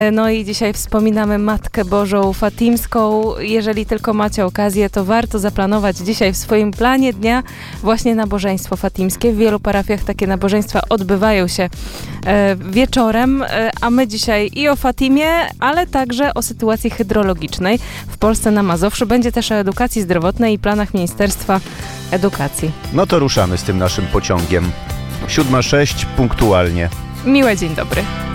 No i dzisiaj wspominamy Matkę Bożą Fatimską. Jeżeli tylko macie okazję, to warto zaplanować dzisiaj w swoim planie dnia właśnie nabożeństwo fatimskie. W wielu parafiach takie nabożeństwa odbywają się wieczorem, a my dzisiaj i o Fatimie, ale także o sytuacji hydrologicznej w Polsce na Mazowszu. Będzie też o edukacji zdrowotnej i planach Ministerstwa Edukacji. No to ruszamy z tym naszym pociągiem. 7:06 punktualnie. Miły dzień dobry.